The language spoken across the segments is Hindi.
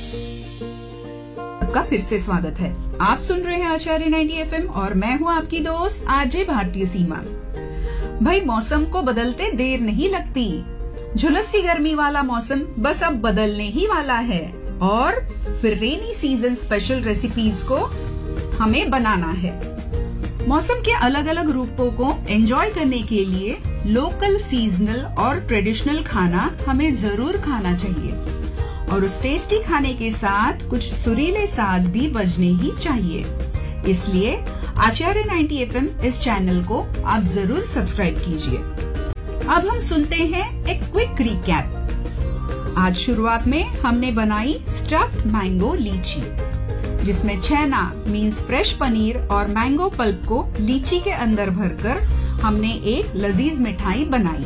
आपका फिर से स्वागत है। आप सुन रहे हैं आचार्य 90 FM और मैं हूँ आपकी दोस्त आरजे भारतीय सीमा। भाई, मौसम को बदलते देर नहीं लगती। झुलसती गर्मी वाला मौसम बस अब बदलने ही वाला है और फिर रेनी सीजन स्पेशल रेसिपीज को हमें बनाना है। मौसम के अलग अलग रूपों को एंजॉय करने के लिए लोकल, सीजनल और ट्रेडिशनल खाना हमें जरूर खाना चाहिए और उस टेस्टी खाने के साथ कुछ सुरीले साज भी बजने ही चाहिए। इसलिए आचार्य 90 FM इस चैनल को आप जरूर सब्सक्राइब कीजिए। अब हम सुनते हैं एक क्विक रिकैप। आज शुरुआत में हमने बनाई स्टफ्ड मैंगो लीची, जिसमें छैना मीन्स फ्रेश पनीर और मैंगो पल्प को लीची के अंदर भरकर हमने एक लजीज मिठाई बनाई।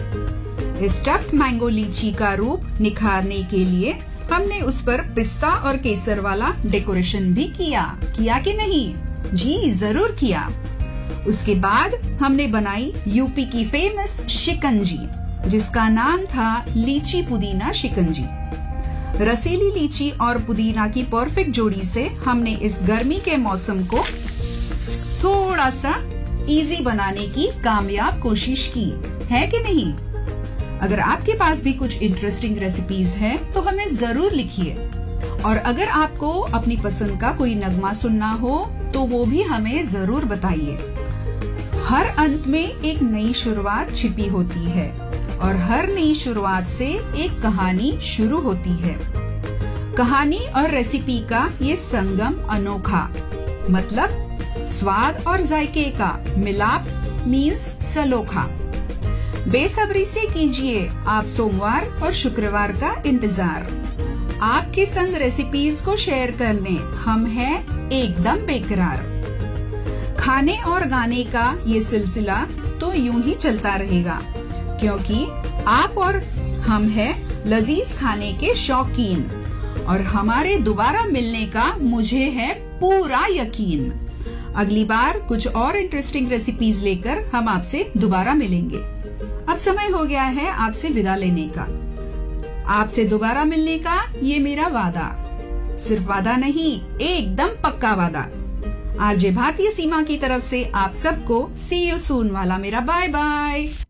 स्टफ्ड मैंगो लीची का रूप निखारने के लिए हमने उस पर पिस्ता और केसर वाला डेकोरेशन भी किया कि नहीं? जी, जरूर किया। उसके बाद हमने बनाई यूपी की फेमस शिकंजी, जिसका नाम था लीची पुदीना शिकंजी। रसीली लीची और पुदीना की परफेक्ट जोड़ी से हमने इस गर्मी के मौसम को थोड़ा सा इजी बनाने की कामयाब कोशिश की है कि नहीं? अगर आपके पास भी कुछ इंटरेस्टिंग रेसिपीज हैं, तो हमें जरूर लिखिए। और अगर आपको अपनी पसंद का कोई नगमा सुनना हो, तो वो भी हमें जरूर बताइए। हर अंत में एक नई शुरुआत छिपी होती है और हर नई शुरुआत से एक कहानी शुरू होती है। कहानी और रेसिपी का ये संगम अनोखा, मतलब स्वाद और जायके का मिलाप मीन्स सलोखा। बेसब्री से कीजिए आप सोमवार और शुक्रवार का इंतजार। आपके संग रेसिपीज को शेयर करने हम हैं एकदम बेकरार। खाने और गाने का ये सिलसिला तो यूं ही चलता रहेगा, क्योंकि आप और हम हैं लजीज खाने के शौकीन और हमारे दोबारा मिलने का मुझे है पूरा यकीन। अगली बार कुछ और इंटरेस्टिंग रेसिपीज लेकर हम आपसे दोबारा मिलेंगे। अब समय हो गया है आपसे विदा लेने का। आपसे दोबारा मिलने का ये मेरा वादा, सिर्फ वादा नहीं, एकदम पक्का वादा। आरजे भारतीय सीमा की तरफ से आप सबको सी यू सून वाला मेरा बाय बाय।